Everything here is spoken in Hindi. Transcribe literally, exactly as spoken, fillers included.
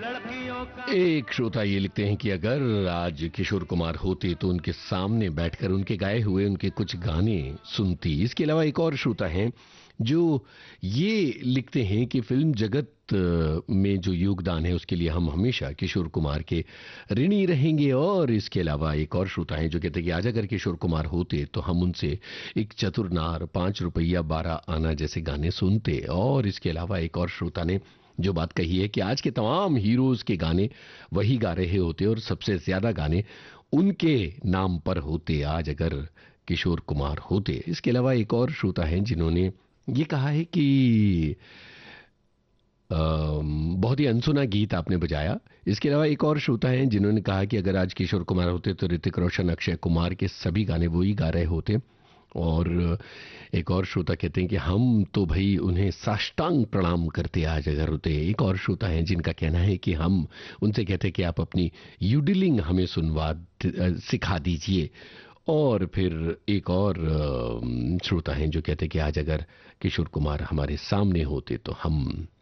एक श्रोता ये लिखते हैं कि अगर आज किशोर कुमार होते तो उनके सामने बैठकर उनके गाए हुए उनके कुछ गाने सुनती। इसके अलावा एक और श्रोता हैं जो ये लिखते हैं कि फिल्म जगत में जो योगदान है उसके लिए हम हमेशा किशोर कुमार के ऋणी रहेंगे। और इसके अलावा एक और श्रोता हैं जो कहते हैं कि आज अगर किशोर कुमार होते तो हम उनसे एक चतुर नार, पांच रुपया बारह आना जैसे गाने सुनते। और इसके अलावा एक और श्रोता ने जो बात कही है कि आज के तमाम हीरोज के गाने वही गा रहे होते और सबसे ज्यादा गाने उनके नाम पर होते आज अगर किशोर कुमार होते। इसके अलावा एक और श्रोता हैं जिन्होंने ये कहा है कि अम, बहुत ही अनसुना गीत आपने बजाया। इसके अलावा एक और श्रोता हैं जिन्होंने कहा कि अगर आज किशोर कुमार होते तो ऋतिक रोशन, अक्षय कुमार के सभी गाने वो ही गा रहे होते। और एक और श्रोता कहते हैं कि हम तो भाई उन्हें साष्टांग प्रणाम करते आज अगर होते। एक और श्रोता हैं जिनका कहना है कि हम उनसे कहते हैं कि आप अपनी यूडिलिंग हमें सुनवा सिखा दीजिए। और फिर एक और अ, श्रोता हैं जो कहते हैं कि आज अगर किशोर कुमार हमारे सामने होते तो हम